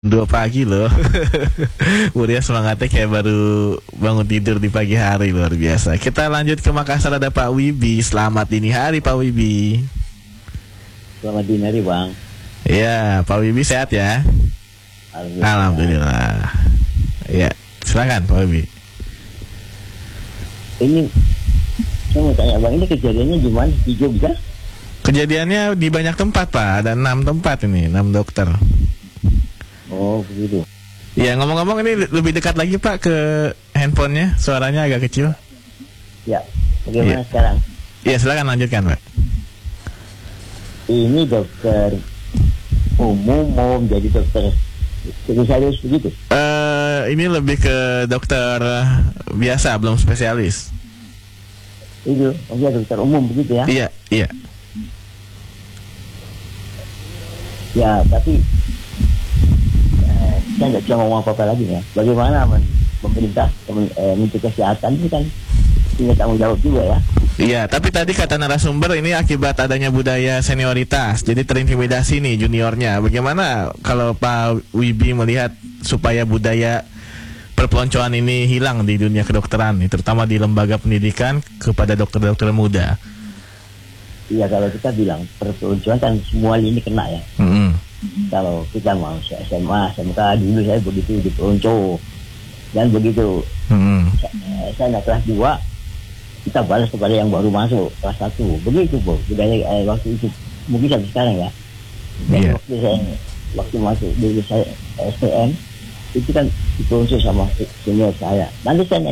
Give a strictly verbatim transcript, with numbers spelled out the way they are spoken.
Dua pagi loh. Udah semangatnya kayak baru bangun tidur di pagi hari, luar biasa. Kita lanjut ke Makassar, ada Pak Wibi. Selamat dini hari Pak Wibi. Selamat dini hari Bang. Iya, Pak Wibi sehat ya? Alhamdulillah. Alhamdulillah. Ya, silakan Pak Wibi. Ini saya mau tanya Bang, ini kejadiannya gimana di Jogja? Kejadiannya di banyak tempat Pak, ada enam tempat ini, enam dokter. Oh begitu. Ya, ngomong-ngomong ini lebih dekat lagi Pak ke handphonenya, suaranya agak kecil. Ya, bagaimana Ya. sekarang? Ya, silakan lanjutkan Pak. Ini dokter umum mau menjadi dokter spesialis begitu? Eh, ini lebih ke dokter biasa, belum spesialis. Itu, maksudnya dokter umum begitu ya? Iya, iya. Ya, tapi eh, saya nggak bisa ngomong apa-apa lagi ya. Bagaimana men- pemerintah men- eh, Menteri Kesehatan itu kan punya tanggung jawab juga ya. Iya, tapi tadi kata narasumber ini akibat adanya budaya senioritas, jadi terintimidasi nih juniornya. Bagaimana kalau Pak Wibi melihat supaya budaya perpeloncoan ini hilang di dunia kedokteran, nih, terutama di lembaga pendidikan kepada dokter-dokter muda? Iya, kalau kita bilang perpeloncoan kan semua ini kena ya. Mm-hmm. Kalau kita mau S M A, S M K dulu saya begitu dipelonco dan begitu Mm-hmm. saya, saya naik kelas dua kita balas kepada yang baru masuk kelas satu begitu Bu budaya eh, waktu itu mungkin sampai sekarang ya. Dan Iya. waktu saya waktu masuk dulu saya S T M itu kan dipelonco sama senior saya, nanti saya